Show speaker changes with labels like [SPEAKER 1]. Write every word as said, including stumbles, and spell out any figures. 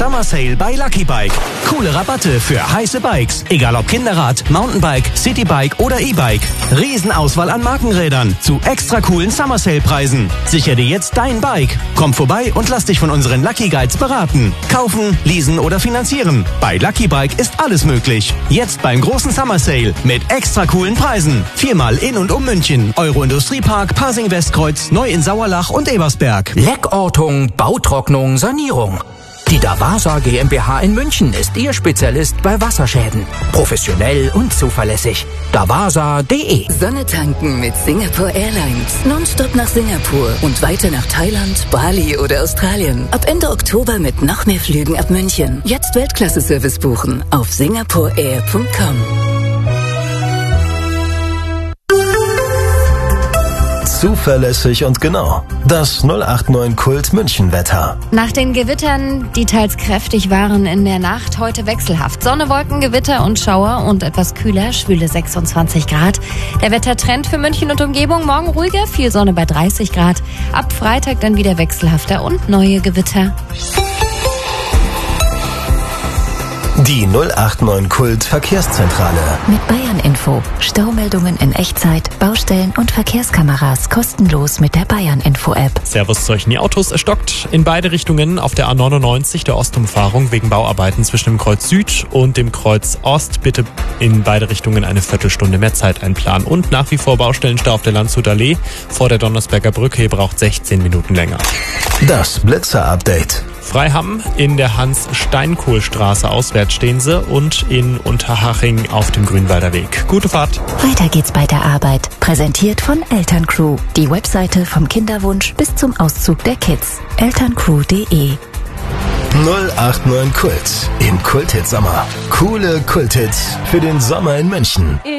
[SPEAKER 1] Summer Sale bei Lucky Bike. Coole Rabatte für heiße Bikes. Egal ob Kinderrad, Mountainbike, Citybike oder E-Bike. Riesenauswahl an Markenrädern zu extra coolen Summer Sale Preisen. Sicher dir jetzt dein Bike. Komm vorbei und lass dich von unseren Lucky Guides beraten. Kaufen, leasen oder finanzieren. Bei Lucky Bike ist alles möglich. Jetzt beim großen Summer Sale mit extra coolen Preisen. Viermal in und um München. Euro-Industriepark, Pasing-Westkreuz, Neu in Sauerlach und Ebersberg.
[SPEAKER 2] Leckortung, Bautrocknung, Sanierung. Die Davasa GmbH in München ist Ihr Spezialist bei Wasserschäden. Professionell und zuverlässig. davasa punkt de.
[SPEAKER 3] Sonne tanken mit Singapore Airlines. Nonstop nach Singapur und weiter nach Thailand, Bali oder Australien. Ab Ende Oktober mit noch mehr Flügen ab München. Jetzt Weltklasse-Service buchen auf singapore air punkt com.
[SPEAKER 4] Zuverlässig und genau. Das null acht neun Kult München Wetter.
[SPEAKER 5] Nach den Gewittern, die teils kräftig waren in der Nacht, heute wechselhaft. Sonne, Wolken, Gewitter und Schauer und etwas kühler, schwüle sechsundzwanzig Grad. Der Wettertrend für München und Umgebung, morgen ruhiger, viel Sonne bei dreißig Grad. Ab Freitag dann wieder wechselhafter und neue Gewitter.
[SPEAKER 4] Die null acht neun Kult Verkehrszentrale.
[SPEAKER 3] Mit Bayern Info. Staumeldungen in Echtzeit, Baustellen und Verkehrskameras kostenlos mit der Bayern Info App.
[SPEAKER 6] Servus zu euch. Die Autos. Es stockt in beide Richtungen auf der A neunundneunzig, der Ostumfahrung, wegen Bauarbeiten zwischen dem Kreuz Süd und dem Kreuz Ost. Bitte in beide Richtungen eine Viertelstunde mehr Zeit einplanen. Und nach wie vor Baustellenstau auf der Landshuter Allee vor der Donnersberger Brücke. Ihr braucht sechzehn Minuten länger.
[SPEAKER 4] Das Blitzer-Update.
[SPEAKER 6] Freiham in der Hans-Steinkohl-Straße auswärts stehen sie und in Unterhaching auf dem Grünwalder Weg. Gute Fahrt.
[SPEAKER 3] Weiter geht's bei der Arbeit. Präsentiert von Elterncrew. Die Webseite vom Kinderwunsch bis zum Auszug der Kids. elterncrew punkt de.
[SPEAKER 4] null acht neun Kult im Kulthit Sommer. Coole Kulthits für den Sommer in München.